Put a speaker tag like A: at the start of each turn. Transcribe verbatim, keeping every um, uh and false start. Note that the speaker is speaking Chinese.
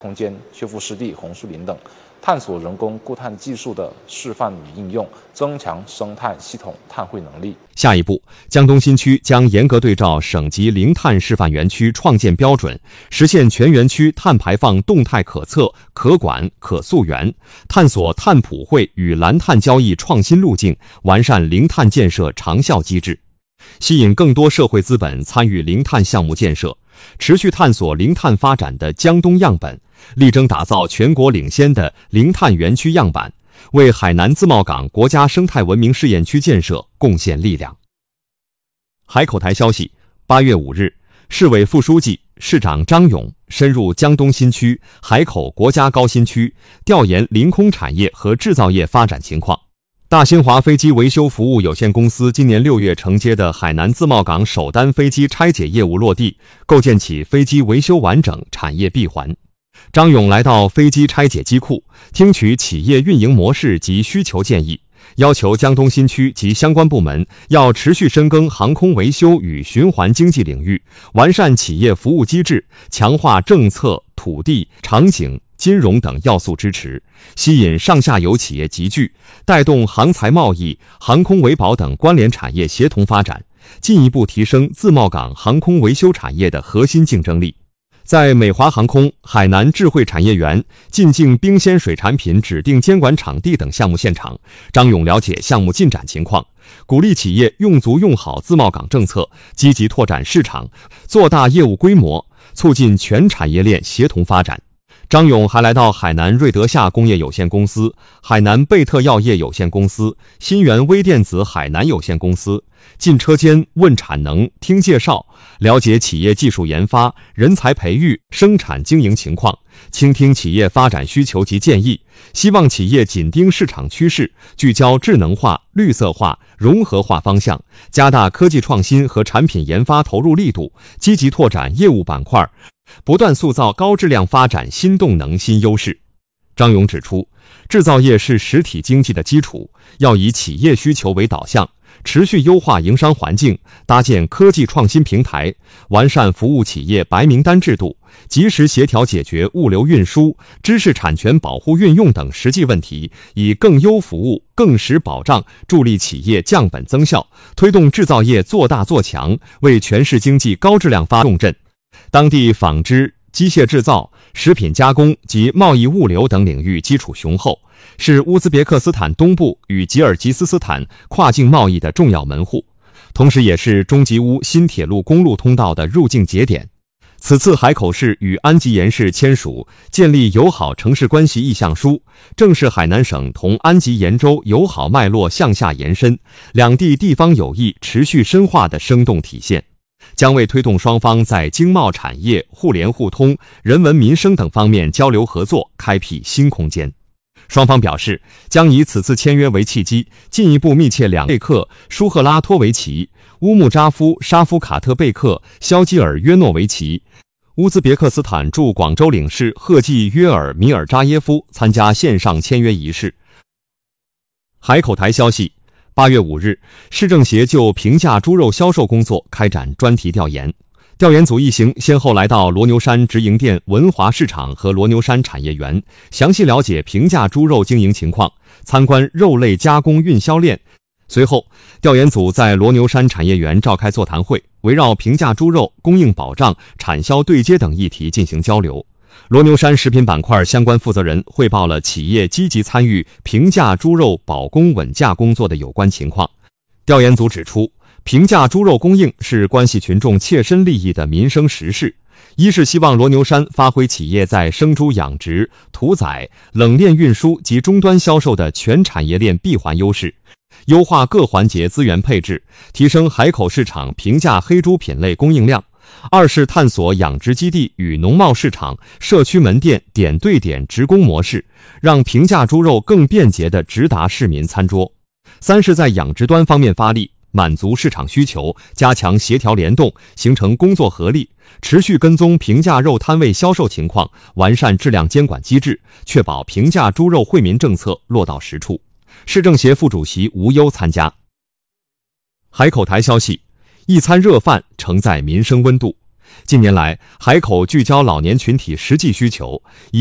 A: 空间、修复湿地、红树林等，探索人工固碳技术的示范与应用，增强生态系统碳汇能力。
B: 下一步，江东新区将严格对照省级零碳示范园区创建标准，实现全园区碳排放动态可测、可管、可溯源，探索碳普惠与蓝碳交易创新路径，完善零碳建设长效机制，吸引更多社会资本参与零碳项目建设，持续探索零碳发展的江东样本，力争打造全国领先的零碳园区样板，为海南自贸港国家生态文明试验区建设贡献力量。海口台消息，八月五日，市委副书记、市长张勇深入江东新区、海口国家高新区，调研临空产业和制造业发展情况。大新华飞机维修服务有限公司今年六月承接的海南自贸港首单飞机拆解业务落地，构建起飞机维修完整产业闭环。张勇来到飞机拆解机库，听取企业运营模式及需求建议，要求江东新区及相关部门要持续深耕航空维修与循环经济领域，完善企业服务机制，强化政策、土地、场景、金融等要素支持，吸引上下游企业集聚，带动航材贸易、航空维保等关联产业协同发展，进一步提升自贸港航空维修产业的核心竞争力。在美华航空、海南智慧产业园、进境冰鲜水产品指定监管场地等项目现场，张勇了解项目进展情况，鼓励企业用足用好自贸港政策，积极拓展市场，做大业务规模，促进全产业链协同发展。张勇还来到海南瑞德夏工业有限公司、海南贝特药业有限公司、新源微电子海南有限公司，进车间问产能、听介绍，了解企业技术研发、人才培育、生产经营情况，倾听企业发展需求及建议，希望企业紧盯市场趋势，聚焦智能化、绿色化、融合化方向，加大科技创新和产品研发投入力度，积极拓展业务板块，不断塑造高质量发展新动能新优势。张勇指出，制造业是实体经济的基础，要以企业需求为导向，持续优化营商环境，搭建科技创新平台，完善服务企业白名单制度，及时协调解决物流运输、知识产权保护运用等实际问题，以更优服务、更实保障助力企业降本增效，推动制造业做大做强，为全市经济高质量发重镇。当地纺织、机械制造、食品加工及贸易物流等领域基础雄厚，是乌兹别克斯坦东部与吉尔吉斯斯坦跨境贸易的重要门户，同时也是中吉乌新铁路公路通道的入境节点。此次海口市与安吉延市签署建立友好城市关系意向书，正是海南省同安吉延州友好脉络向下延伸，两地地方友谊持续深化的生动体现，将为推动双方在经贸产业、互联互通、人文民生等方面交流合作开辟新空间。双方表示，将以此次签约为契机，进一步密切两贝克、舒赫拉托维奇、乌木扎夫、沙夫卡特贝克、肖基尔约诺维奇、乌兹别克斯坦驻广州领事赫季约尔米尔扎耶夫参加线上签约仪式。海口台消息，八月五日，市政协就平价猪肉销售工作开展专题调研。调研组一行先后来到罗牛山直营店文华市场和罗牛山产业园，详细了解平价猪肉经营情况，参观肉类加工运销链。随后，调研组在罗牛山产业园召开座谈会，围绕平价猪肉供应保障、产销对接等议题进行交流。罗牛山食品板块相关负责人汇报了企业积极参与平价猪肉保供稳价工作的有关情况。调研组指出，平价猪肉供应是关系群众切身利益的民生实事，一是希望罗牛山发挥企业在生猪养殖、屠宰、冷链运输及终端销售的全产业链闭环优势，优化各环节资源配置，提升海口市场平价黑猪品类供应量；二是探索养殖基地与农贸市场、社区门店点对点直供模式，让平价猪肉更便捷地直达市民餐桌；三是在养殖端方面发力，满足市场需求，加强协调联动，形成工作合力，持续跟踪平价肉摊位销售情况，完善质量监管机制，确保平价猪肉惠民政策落到实处。市政协副主席吴优参加。海口台消息，一餐热饭承载民生温度。 近年来，海口聚焦老年群体实际需求，以